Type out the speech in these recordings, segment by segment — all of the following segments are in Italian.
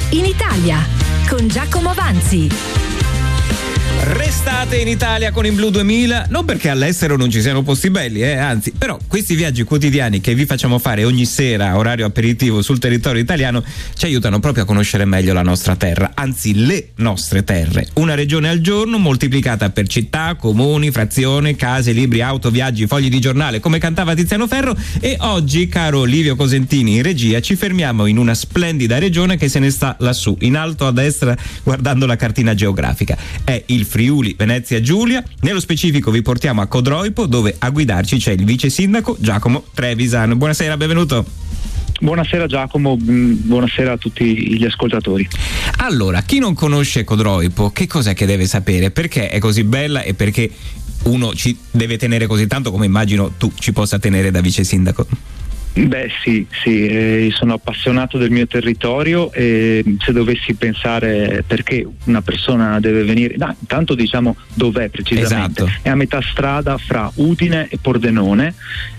in Italia con Giacomo Vanzi. Restate in Italia con In Blu 2000, non perché all'estero non ci siano posti belli, anzi, però questi viaggi quotidiani che vi facciamo fare ogni sera a orario aperitivo sul territorio italiano ci aiutano proprio a conoscere meglio la nostra terra, anzi le nostre terre. Una regione al giorno moltiplicata per città, comuni, frazioni, case, libri, auto, viaggi, fogli di giornale, come cantava Tiziano Ferro. E oggi, caro Livio Cosentini in regia, ci fermiamo in una splendida regione che se ne sta lassù, in alto a destra, guardando la cartina geografica. È il Friuli Venezia Giulia. Nello specifico vi portiamo a Codroipo, dove a guidarci c'è il vice sindaco Giacomo Trevisan. Buonasera, benvenuto. Buonasera Giacomo, buonasera a tutti gli ascoltatori. Allora, chi non conosce Codroipo, che cos'è che deve sapere? Perché è così bella e perché uno ci deve tenere così tanto, come immagino tu ci possa tenere da vice sindaco? Beh sì, sono appassionato del mio territorio e se dovessi pensare perché una persona deve venire, intanto diciamo dov'è precisamente. Esatto. È a metà strada fra Udine e Pordenone,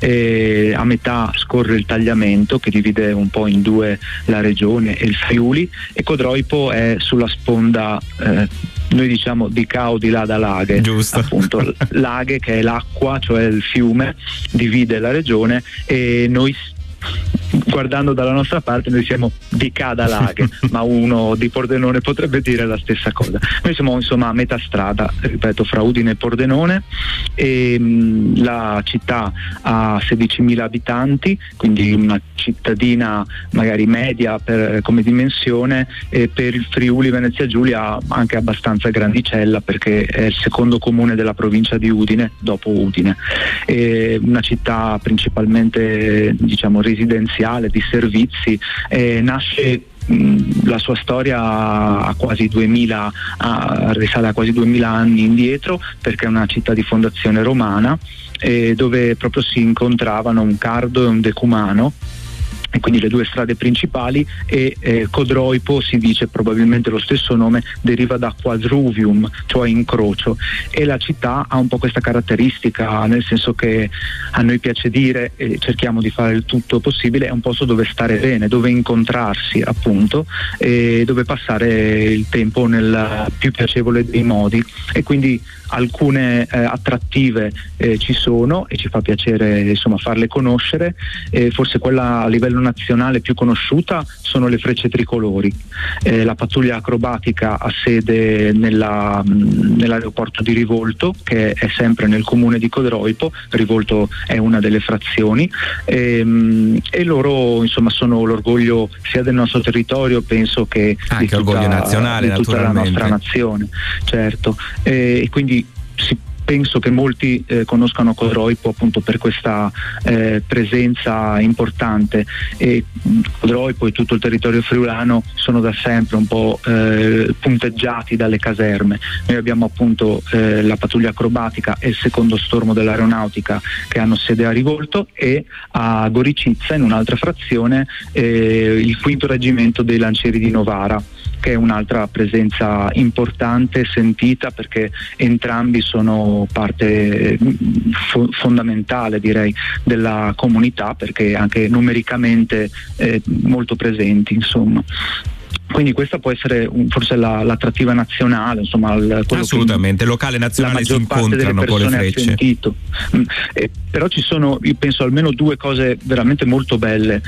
a metà scorre il tagliamento che divide un po' in due la regione e il Friuli, e Codroipo è sulla sponda noi diciamo di ca o di là da Laghe. Giusto. Appunto Laghe, che è l'acqua, cioè il fiume, divide la regione, e noi guardando dalla nostra parte noi siamo di ca da Laghe, ma uno di Pordenone potrebbe dire la stessa cosa. Noi siamo insomma a metà strada, ripeto, fra Udine e Pordenone, e la città ha 16.000 abitanti, quindi una cittadina magari media come dimensione, e per il Friuli Venezia Giulia anche abbastanza grandicella, perché è il secondo comune della provincia di Udine dopo Udine. È una città principalmente diciamo residenziale, di servizi, nasce la sua storia a quasi 2000, risale a quasi 2000 anni indietro, perché è una città di fondazione romana, dove proprio si incontravano un cardo e un decumano, e quindi le due strade principali, e Codroipo, si dice probabilmente lo stesso nome, deriva da quadruvium, cioè incrocio, e la città ha un po' questa caratteristica, nel senso che a noi piace dire, e cerchiamo di fare il tutto possibile, è un posto dove stare bene, dove incontrarsi appunto, e dove passare il tempo nel più piacevole dei modi, e quindi alcune attrattive ci sono e ci fa piacere insomma farle conoscere. Forse quella a livello nazionale più conosciuta sono le frecce tricolori. La pattuglia acrobatica ha sede nell'aeroporto di Rivolto, che è sempre nel comune di Codroipo. Rivolto è una delle frazioni, e loro insomma sono l'orgoglio sia del nostro territorio, penso che anche orgoglio nazionale, di tutta la nostra nazione, certo, e quindi penso che molti conoscano Codroipo appunto per questa presenza importante, e Codroipo e tutto il territorio friulano sono da sempre un po' punteggiati dalle caserme. Noi abbiamo appunto la pattuglia acrobatica e il secondo stormo dell'aeronautica, che hanno sede a Rivolto, e a Goricizza, in un'altra frazione, il quinto reggimento dei lancieri di Novara, che è un'altra presenza importante, sentita, perché entrambi sono parte fondamentale, direi, della comunità, perché anche numericamente molto presenti, insomma. Quindi questa può essere forse l'attrattiva nazionale, insomma, assolutamente, locale, nazionale, si incontrano con le frecce. Però ci sono, io penso, almeno due cose veramente molto belle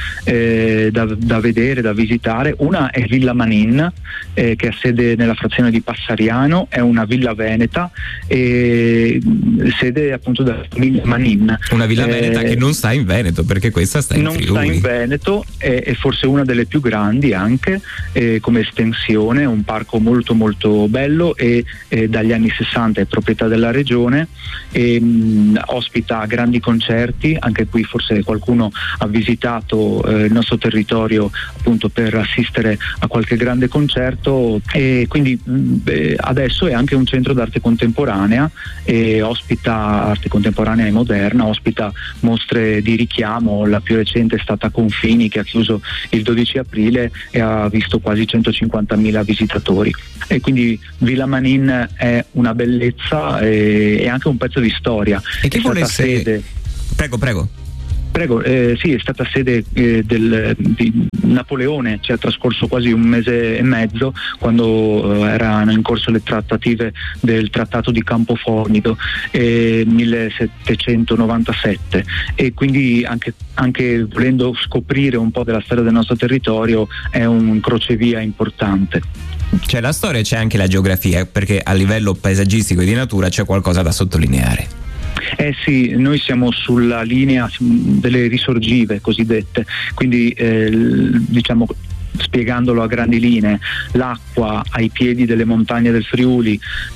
da vedere, da visitare. Una è Villa Manin, che ha sede nella frazione di Passariano, è una villa veneta, sede appunto della famiglia Manin. Una villa veneta che non sta in Veneto, perché questa sta in Friuli. Non sta in Veneto, è forse una delle più grandi anche, come estensione, un parco molto molto bello, e dagli anni 60 è proprietà della regione, e ospita grandi concerti. Anche qui forse qualcuno ha visitato il nostro territorio appunto per assistere a qualche grande concerto, e quindi adesso è anche un centro d'arte contemporanea, e ospita arte contemporanea e moderna, ospita mostre di richiamo. La più recente è stata Confini, che ha chiuso il 12 aprile e ha visto quasi 150.000 visitatori, e quindi Villa Manin è una bellezza e anche un pezzo di storia. E chi volesse... Prego. Prego, sì, è stata sede di Napoleone, ci ha trascorso quasi un mese e mezzo quando erano in corso le trattative del Trattato di Campo Formido 1797, e quindi anche volendo scoprire un po' della storia del nostro territorio è un crocevia importante. C'è la storia e c'è anche la geografia, perché a livello paesaggistico e di natura c'è qualcosa da sottolineare. Sì, noi siamo sulla linea delle risorgive cosiddette, quindi diciamo, spiegandolo a grandi linee, l'acqua ai piedi delle montagne del Friuli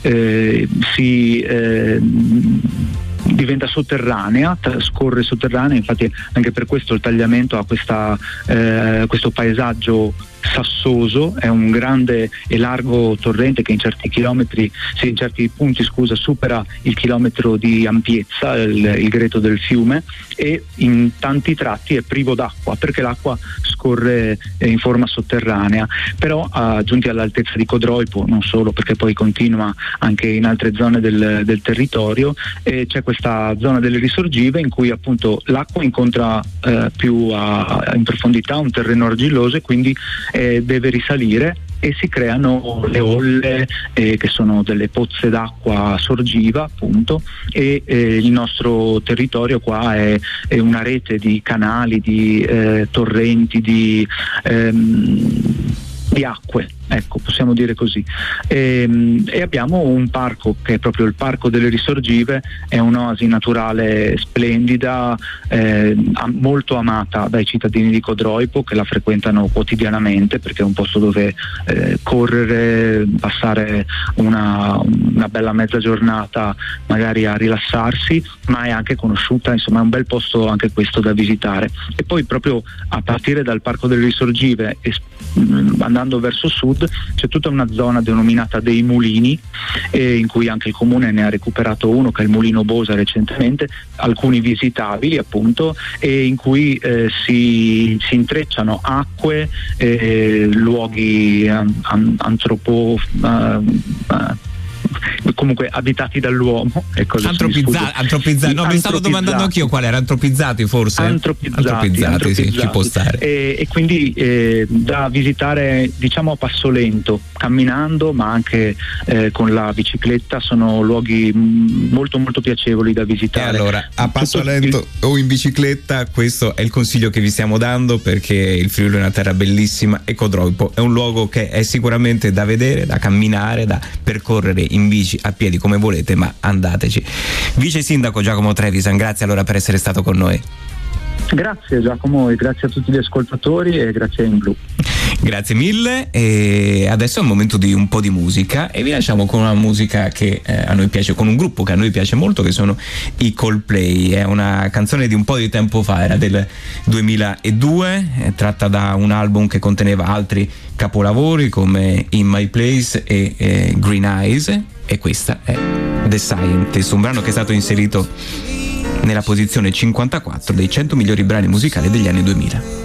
diventa sotterranea, scorre sotterranea, infatti anche per questo il tagliamento ha questo paesaggio sassoso, è un grande e largo torrente che in certi punti supera il chilometro di ampiezza, il greto del fiume, e in tanti tratti è privo d'acqua perché l'acqua scorre in forma sotterranea, però giunti all'altezza di Codroipo, non solo, perché poi continua anche in altre zone del territorio, e c'è questa zona delle risorgive in cui appunto l'acqua incontra più in profondità un terreno argilloso e quindi deve risalire, e si creano le olle che sono delle pozze d'acqua sorgiva appunto, e il nostro territorio qua è una rete di canali, di torrenti, di acque, ecco, possiamo dire così, e abbiamo un parco che è proprio il Parco delle Risorgive, è un'oasi naturale splendida, molto amata dai cittadini di Codroipo, che la frequentano quotidianamente perché è un posto dove correre, passare una bella mezza giornata magari a rilassarsi, ma è anche conosciuta, insomma è un bel posto anche questo da visitare. E poi proprio a partire dal Parco delle Risorgive andando verso sud c'è tutta una zona denominata dei mulini, in cui anche il comune ne ha recuperato uno, che è il Mulino Bosa, recentemente, alcuni visitabili appunto, e in cui si intrecciano acque, luoghi comunque abitati dall'uomo, antropizzati. No, mi stavo domandando anch'io qual era, antropizzati forse? Antropizzati, sì, ci può stare. E quindi da visitare, diciamo, a passo lento, camminando, ma anche con la bicicletta. Sono luoghi molto molto piacevoli da visitare. E allora, a passo lento o in bicicletta, questo è il consiglio che vi stiamo dando, perché il Friuli è una terra bellissima e Codroipo è un luogo che è sicuramente da vedere, da camminare, da percorrere in bici, a piedi, come volete, ma andateci. Vice Sindaco Giacomo Trevisan, grazie allora per essere stato con noi. Grazie Giacomo, e grazie a tutti gli ascoltatori, e grazie a In Blu. Grazie mille, e adesso è il momento di un po' di musica, e vi lasciamo con una musica che a noi piace, con un gruppo che a noi piace molto, che sono i Coldplay. È una canzone di un po' di tempo fa, era del 2002, è tratta da un album che conteneva altri capolavori come In My Place e Green Eyes, e questa è The Scientist, un brano che è stato inserito nella posizione 54 dei 100 migliori brani musicali degli anni 2000.